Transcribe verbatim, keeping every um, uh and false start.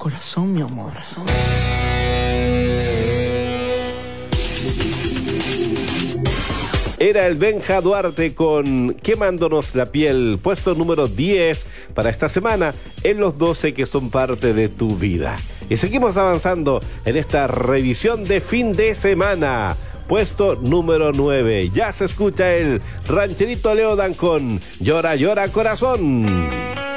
corazón, mi amor. Era el Benja Duarte con Quemándonos la piel, puesto número diez para esta semana en los doce que son parte de tu vida. Y seguimos avanzando en esta revisión de fin de semana. Puesto número nueve. Ya se escucha el rancherito Leodan con Llora, llora corazón.